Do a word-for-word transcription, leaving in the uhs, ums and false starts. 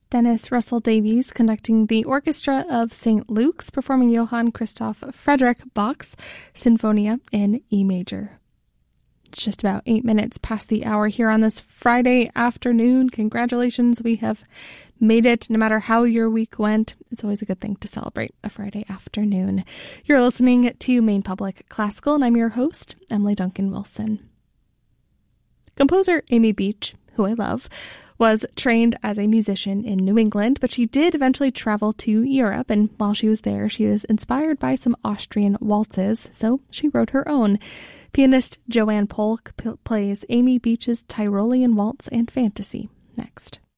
Dennis Russell Davies conducting the Orchestra of Saint Luke's, performing Johann Christoph Friedrich Bach's Sinfonia in E major. It's just about eight minutes past the hour here on this Friday afternoon. Congratulations, we have made it. No matter how your week went, it's always a good thing to celebrate a Friday afternoon. You're listening to Maine Public Classical, and I'm your host, Emily Duncan Wilson. Composer Amy Beach, who I love, was trained as a musician in New England, but she did eventually travel to Europe, and while she was there, she was inspired by some Austrian waltzes, so she wrote her own. Pianist Joanne Polk p- plays Amy Beach's Tyrolean Waltz and Fantasy next.